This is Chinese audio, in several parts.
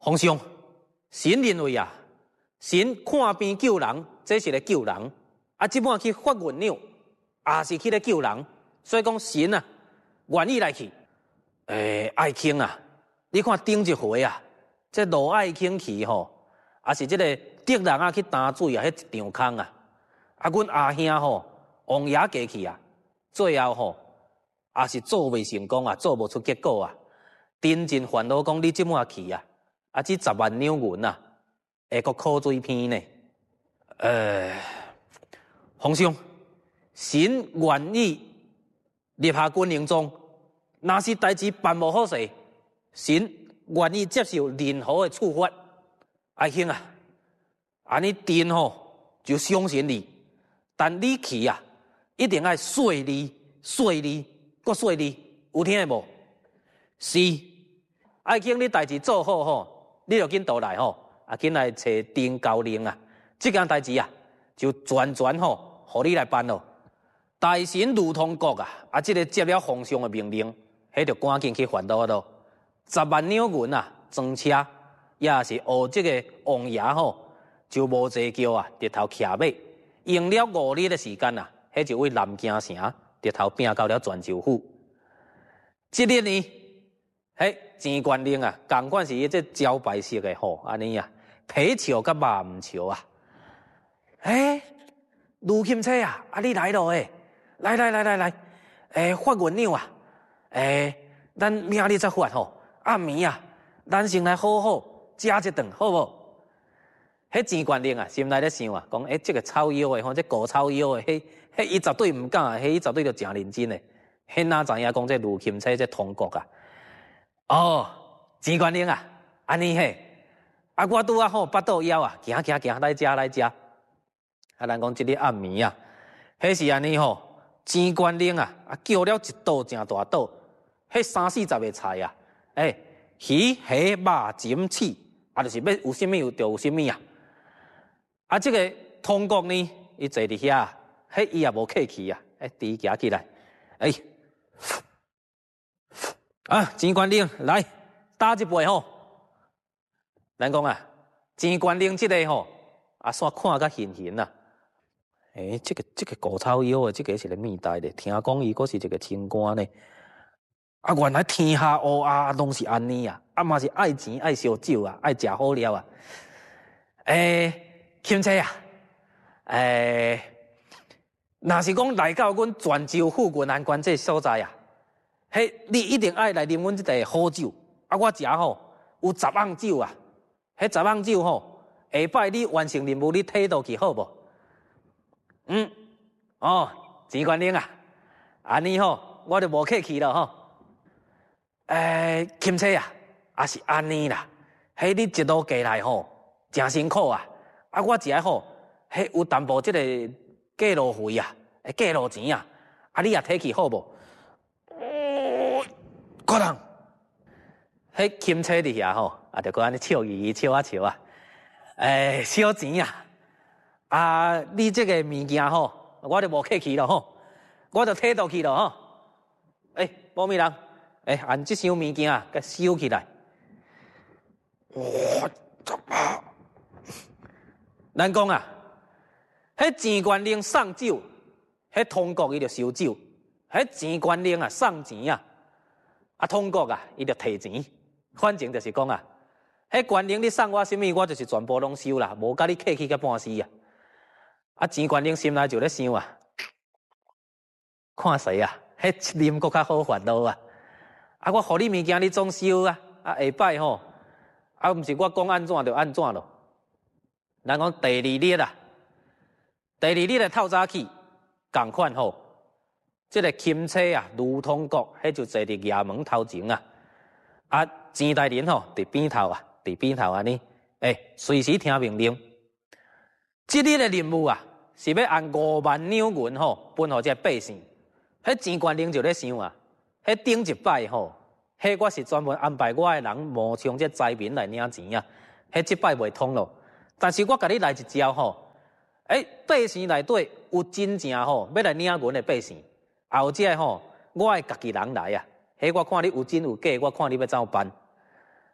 皇上，神认为啊，神看病救人，这是咧救人；啊，即摆去发月鸟，也是去咧救人。所以讲神啊，愿意来去。爱卿啊，你看顶一回啊，这罗爱卿去吼，也是这个敌人啊去担水啊，迄一场空啊。啊，阮阿兄吼，王爷过去啊，最后吼，也是做未成功啊，做无出结果啊。真正烦恼讲你即摆去啊，这10万两银啊，会阁苦水偏呢。皇上，神愿意立下军令状，若是代志办无好势，神愿意接受任何的处罚。爱卿啊，安尼朕吼就相信你，但你去啊，一定要顺利、顺利、搁顺利，有听无？是，爱卿你代志做好吼，你就紧倒来吼，紧来找丁高令啊，这件代志啊，就全吼，互你来办咯。大神如通国啊，这个接了皇上的命令，迄就赶紧去烦恼咯。10万两银啊，装车也是学这个王爷吼，就无坐轿啊，直头骑马，用了5日的时间啊，迄就为南京城直头拼到了泉州府。这日呢，钱官令啊，同款是这招牌式的吼，安尼啊，皮笑甲肉唔笑啊。卢钦车啊，你来咯来，发月鸟啊，咱明日再发吼，暗暝啊，咱先来好好食一顿，好无？迄钱官令啊，心内咧想啊，讲这个草药的吼，这古草药的，伊绝对唔敢啊，伊绝对就诚认真的。哪知影讲这卢钦车这通国啊？哦，钱官令啊，安尼我拄啊吼巴肚枵啊，行来食。咱讲即日暗暝啊，迄是安尼吼，钱官令啊，叫了一道真大道，迄30-40个菜啊，鱼、虾、肉、锦、翅，就是要有啥物就有啥物啊。这个通国呢，伊坐伫遐，伊也无客气啊，猪行起来，钱官令来打一杯吼。咱讲啊，钱官令即个吼，煞看甲现啊。这个古草药的，这个是个秘代的，听讲伊阁是一个清官呢。原来天下乌鸦拢是安尼啊，嘛是爱钱爱烧酒啊，爱食好料啊。钦车啊，若是讲来到阮泉州府云安关这所在啊，你一定爱来啉阮这个好酒。我食吼有10盎酒啊，迄10盎酒吼，下摆你完成任务，你摕倒去好无？钱官令啊，安尼吼，我就无客气了吼。钦车啊，也是安尼啦。你一路过来吼，真辛苦啊。我食吼，有淡薄这个过路费啊，过路钱啊，你也摕去好无？可能，钦车伫遐吼，就搁安尼笑伊笑啊。小钱啊，你这个物件吼，我就无客气了吼，我就摕倒去了吼。保密人，按这箱物件啊，甲收起来。咱讲啊，钱官令送酒，通国伊就收酒；钱官令送钱啊，通国伊就摕钱。反正就是讲啊，官令你送我什么，我就是全部拢收啦，无甲你客气甲半死啊。钱官令心内就咧想啊，看谁啊？啉搁较好烦恼啊！我互你物件你总收啊！下摆吼，毋是我讲安怎就安怎咯。咱讲第二日的透早起，共款吼，这个钦车卢通国，就坐伫衙门头前钱大人吼伫边头安尼，随时听命令。这日的任务是要按5万两银吼分互这百姓。钱官令就咧想顶一摆吼，我是专门安排我的人冒充这灾民来领钱啊。这摆袂通咯。但是我甲你来一招吼，百姓内底有真正吼要来领银的百姓，后者吼我的家己人来啊。我看你有真有假，我看你要怎办。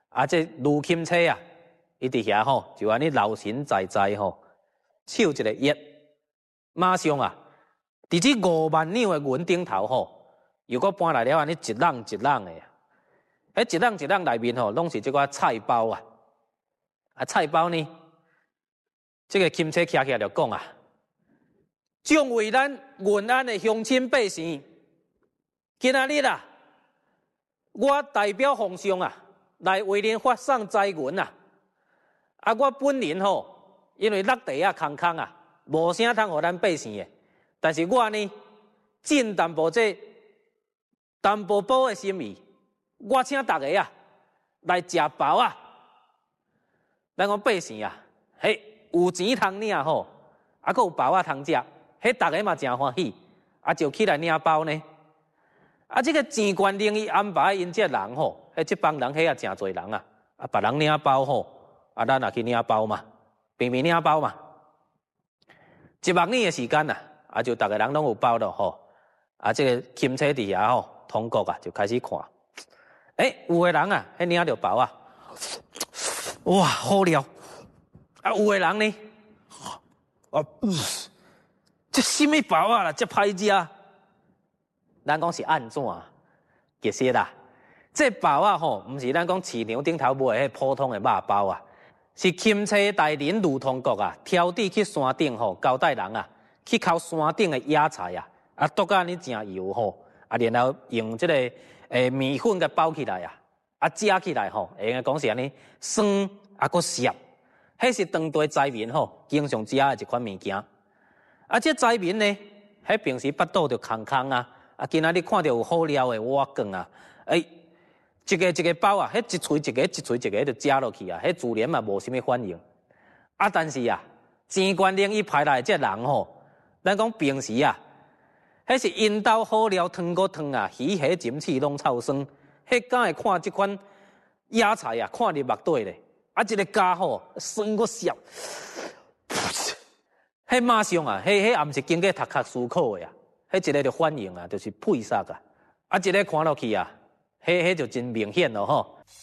啊，这卢钦车啊，伊伫遐吼，就安尼老神在在吼，手一个一，马上啊，伫这5万两的银顶头吼，又搁搬来了安尼一浪一浪的啊，迄一浪一浪内面吼，拢是这个菜包啊，啊菜包呢，这个钦车徛起来就讲啊，将为咱云安的乡亲百姓，今仔日啊，我代表皇上啊，来为您发送财源啊，啊我本人吼，因为落地啊空空啊，无啥通互咱百姓的，但是我呢，尽淡薄这淡薄薄的心意，我请大家啊来食饱啊，咱讲百姓啊，嘿有钱通领吼，啊搁有饱啊通食，迄大家嘛真欢喜，啊就起来领包呢。啊，这个钱官令伊安排因这人吼，迄这帮人迄也真侪人啊，啊别人领包吼，啊咱也去领包嘛，平平领包嘛。1万年的时间呐，啊就大家人拢有包了吼，啊这个钦车伫遐吼，通国啊就开始看，有的人啊，迄领着包啊，哇好料，啊有的人呢，啊这什么包啊啦，这歹食。咱讲是安怎？其实啦，这包啊吼，毋是咱讲市场顶头买的迄普通的肉包啊，是钦车带领路通国啊，挑地去山顶吼，交代人啊，去靠山顶的野菜啊，啊剁到安尼真油吼，啊然后用这个面粉给包起来啊，啊炸起来吼，会用讲是安尼酸啊搁涩，迄是当地灾民吼经常食的一款物件。啊，这灾民呢，迄平时腹肚就空空啊。啊，今仔日看到有好料的蛙卷啊，一个包啊，迄一锤一个，一锤一个就食落去啊，迄自然嘛无啥物反应。啊，但是啊，钱官令伊派来这人吼，咱讲平时啊，迄是因兜好料汤锅汤啊，鱼虾锦翅拢臭酸，迄敢会看这款野菜啊，看入目底咧，啊一个加吼酸个涩，迄马上啊，迄也毋是经过读壳思考的啊。迄一个就反应啊，就是配煞啊，啊一个看落去啊，迄就真明显咯吼。